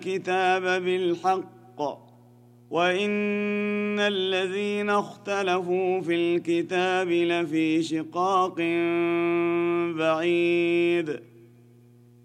الكتاب بالحق وإن الذين اختلفوا في الكتاب لفي شقاق بعيد